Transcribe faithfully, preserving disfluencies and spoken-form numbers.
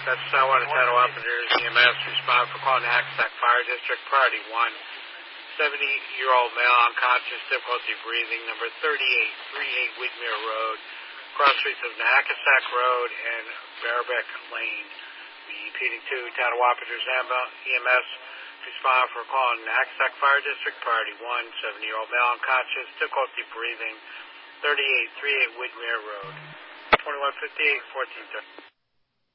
That's Southwater Title Officers, E M S, respond for calling the Hackensack Fire District, priority one. seventy-year-old male unconscious, difficulty breathing, number thirty-eight thirty-eight Widmere Road, cross streets of Hackensack Road and Bearbeck Lane. Repeating two, Title Officers, E M S, respond for calling the Hackensack Fire District, priority one. seventy-year-old male unconscious, difficulty breathing, thirty-eight thirty-eight Widmere Road. twenty-one fifty-eight, fourteen thirty.